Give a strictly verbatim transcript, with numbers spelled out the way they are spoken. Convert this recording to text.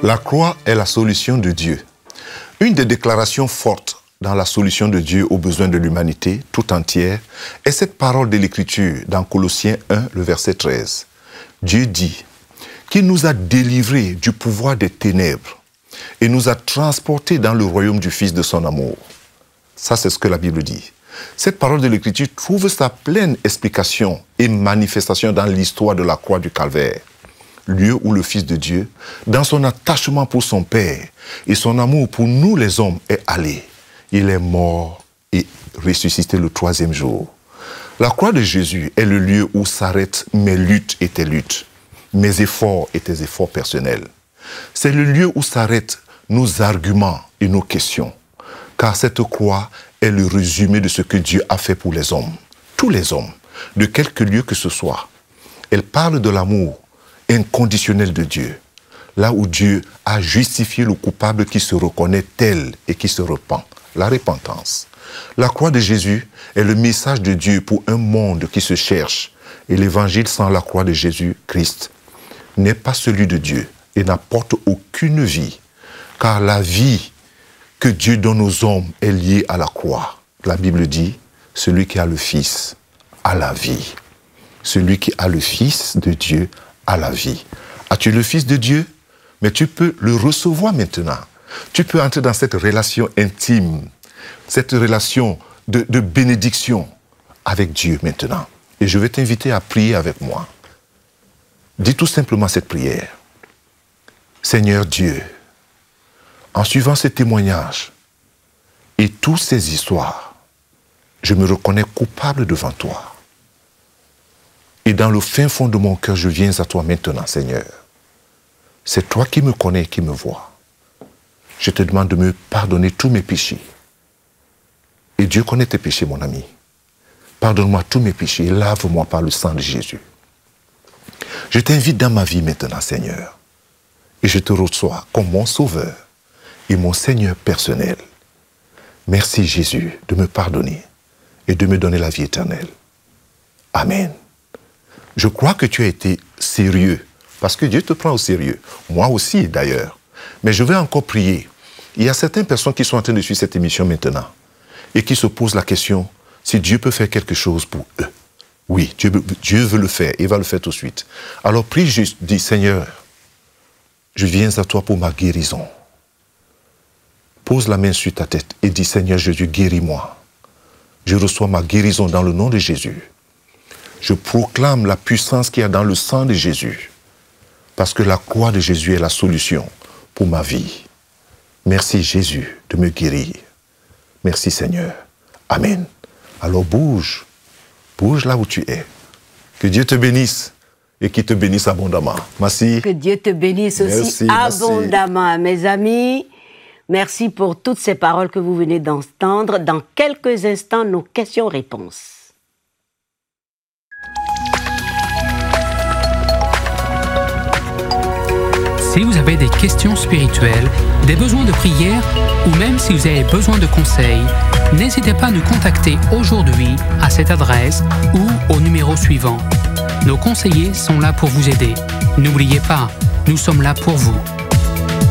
La croix est la solution de Dieu. Une des déclarations fortes dans la solution de Dieu aux besoins de l'humanité tout entière est cette parole de l'Écriture dans Colossiens un, le verset treize. Dieu dit qu'il nous a délivrés du pouvoir des ténèbres et nous a transportés dans le royaume du Fils de son amour. Ça, c'est ce que la Bible dit. Cette parole de l'Écriture trouve sa pleine explication et manifestation dans l'histoire de la croix du Calvaire, lieu où le Fils de Dieu, dans son attachement pour son Père et son amour pour nous les hommes, est allé. Il est mort et ressuscité le troisième jour. La croix de Jésus est le lieu où s'arrêtent mes luttes et tes luttes, mes efforts et tes efforts personnels. C'est le lieu où s'arrêtent nos arguments et nos questions, car cette croix est le résumé de ce que Dieu a fait pour les hommes, tous les hommes, de quelque lieu que ce soit. Elle parle de l'amour inconditionnel de Dieu, là où Dieu a justifié le coupable qui se reconnaît tel et qui se repent, la repentance. La croix de Jésus est le message de Dieu pour un monde qui se cherche, et l'évangile sans la croix de Jésus-Christ n'est pas celui de Dieu et n'apporte aucune vie, car la vie que Dieu donne aux hommes est liée à la croix. La Bible dit, celui qui a le Fils a la vie. Celui qui a le Fils de Dieu a la vie. As-tu le Fils de Dieu? Mais tu peux le recevoir maintenant. Tu peux entrer dans cette relation intime, cette relation de, de bénédiction avec Dieu maintenant. Et je vais t'inviter à prier avec moi. Dis tout simplement cette prière. Seigneur Dieu, en suivant ces témoignages et toutes ces histoires, je me reconnais coupable devant toi. Et dans le fin fond de mon cœur, je viens à toi maintenant, Seigneur. C'est toi qui me connais et qui me vois. Je te demande de me pardonner tous mes péchés. Et Dieu connaît tes péchés, mon ami. Pardonne-moi tous mes péchés et lave-moi par le sang de Jésus. Je t'invite dans ma vie maintenant, Seigneur. Et je te reçois comme mon Sauveur et mon Seigneur personnel. Merci, Jésus, de me pardonner et de me donner la vie éternelle. Amen. Je crois que tu as été sérieux, parce que Dieu te prend au sérieux. Moi aussi, d'ailleurs. Mais je vais encore prier. Il y a certaines personnes qui sont en train de suivre cette émission maintenant et qui se posent la question si Dieu peut faire quelque chose pour eux. Oui, Dieu, Dieu veut le faire, il va le faire tout de suite. Alors prie juste, dis Seigneur, je viens à toi pour ma guérison. Pose la main sur ta tête et dis Seigneur Jésus, guéris-moi. Je reçois ma guérison dans le nom de Jésus. Je proclame la puissance qu'il y a dans le sang de Jésus, parce que la croix de Jésus est la solution pour ma vie. Merci Jésus de me guérir. Merci Seigneur. Amen. Alors bouge, bouge là où tu es. Que Dieu te bénisse et qu'il te bénisse abondamment. Merci. Que Dieu te bénisse aussi merci, abondamment. Merci. Mes amis, merci pour toutes ces paroles que vous venez d'entendre. Dans quelques instants, nos questions-réponses. Si vous avez des questions spirituelles, des besoins de prière ou même si vous avez besoin de conseils, n'hésitez pas à nous contacter aujourd'hui à cette adresse ou au numéro suivant. Nos conseillers sont là pour vous aider. N'oubliez pas, nous sommes là pour vous.